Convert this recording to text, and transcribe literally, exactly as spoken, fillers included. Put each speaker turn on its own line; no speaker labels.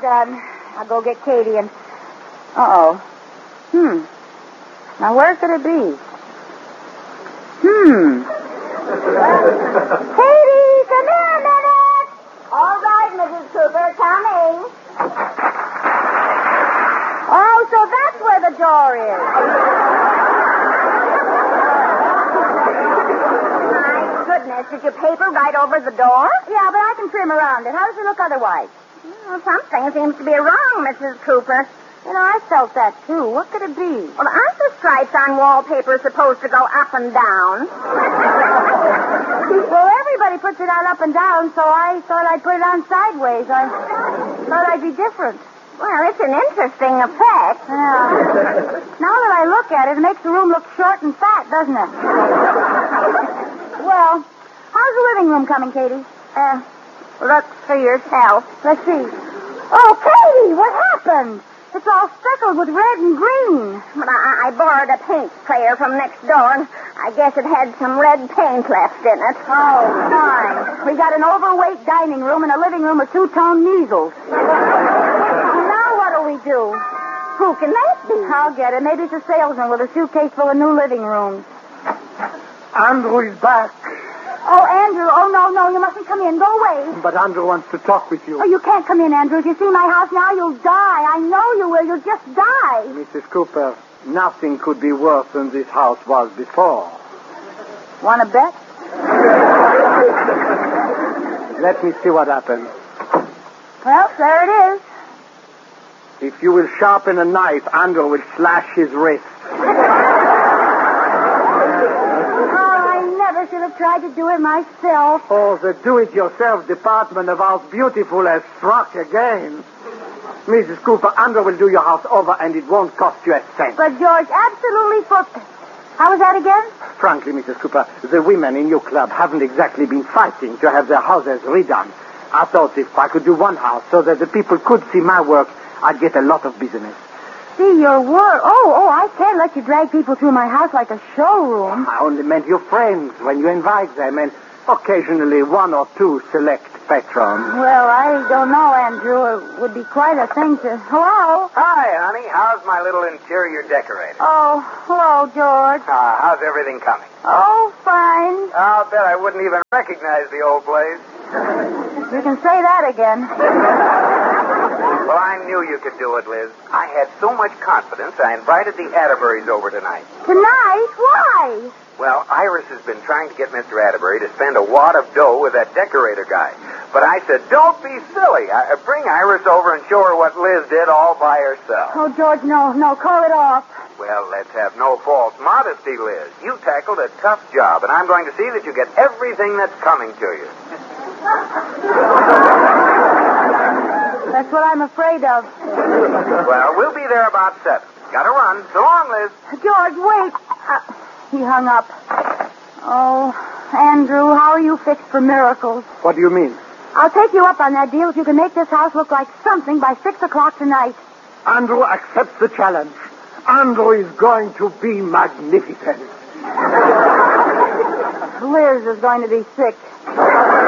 done. I'll go get Katie and... Uh-oh. Hmm. Now, where could it be? Hmm. Katie, come here a minute. All right, Missus Cooper, coming. Oh, so that's where the door is. My goodness, did you paper right over the door? Yeah, but I can trim around it. How does it look otherwise? Well, something seems to be wrong, Missus Cooper. You know, I felt that, too. What could it be? Well, aren't the stripes on wallpaper supposed to go up and down? Well, everybody puts it on up and down, so I thought I'd put it on sideways. I thought I'd be different. Well, it's an interesting effect. Yeah. Now that I look at it, it makes the room look short and fat, doesn't it? Well, how's the living room coming, Katie? Uh, look for yourself. Let's see. Oh, Katie, what happened? It's all speckled with red and green. But I, I borrowed a paint sprayer from next door, and I guess it had some red paint left in it. Oh, fine. We got an overweight dining room and a living room with two-tone measles. Now what'll we do? Who can that be? I'll get it. Maybe it's a salesman with a suitcase full of new living rooms.
Andrew is back.
Oh, Andrew. Oh, no, no. You mustn't come in. Go away.
But Andrew wants to talk with you.
Oh, you can't come in, Andrew. If you see my house now, you'll die. I know you will. You'll just die.
Missus Cooper, nothing could be worse than this house was before.
Want to bet?
Let me see what happens.
Well, there it is.
If you will sharpen a knife, Andrew will slash his wrist.
I should have tried to do it myself.
Oh, the do-it-yourself department of House Beautiful has struck again. Missus Cooper, Andrew will do your house over, and it won't cost you a cent.
But, George, absolutely for... How was that again?
Frankly, Missus Cooper, the women in your club haven't exactly been fighting to have their houses redone. I thought if I could do one house so that the people could see my work, I'd get a lot of business.
See your work. Oh, oh, I can't let you drag people through my house like a showroom.
I only meant your friends when you invite them, and occasionally one or two select patrons.
Well, I don't know, Andrew. It would be quite a thing to... Hello?
Hi, honey. How's my little interior decorator?
Oh, hello, George.
Uh, how's everything coming?
Oh, fine.
I'll bet I wouldn't even recognize the old place.
You can say that again.
Well, I knew you could do it, Liz. I had so much confidence, I invited the Atterburys over tonight.
Tonight? Why?
Well, Iris has been trying to get Mister Atterbury to spend a wad of dough with that decorator guy. But I said, don't be silly. I, bring Iris over and show her what Liz did all by herself.
Oh, George, no, no, call it off.
Well, let's have no false modesty, Liz. You tackled a tough job, and I'm going to see that you get everything that's coming to you.
That's what I'm afraid of.
Well, we'll be there about seven. Gotta run. So long, Liz.
George, wait. Uh, he hung up. Oh, Andrew, how are you fixed for miracles?
What do you mean?
I'll take you up on that deal if you can make this house look like something by six o'clock tonight.
Andrew accepts the challenge. Andrew is going to be magnificent.
Liz is going to be sick.